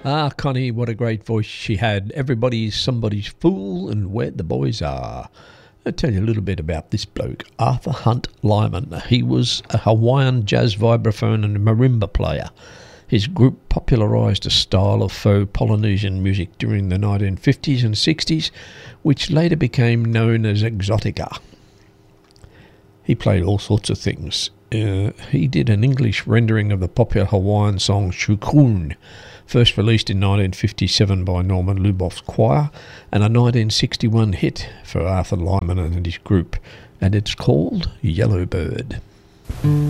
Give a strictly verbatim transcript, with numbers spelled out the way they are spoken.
Ah, Connie, what a great voice she had. Everybody's somebody's fool and where the boys are. I'll tell you a little bit about this bloke, Arthur Hunt Lyman. He was a Hawaiian jazz vibraphone and marimba player. His group popularised a style of faux Polynesian music during the nineteen fifties and sixties, which later became known as exotica. He played all sorts of things. Uh, he did an English rendering of the popular Hawaiian song Shukun, first released in nineteen fifty-seven by Norman Luboff's choir, and a nineteen sixty-one hit for Arthur Lyman and his group, and it's called Yellowbird.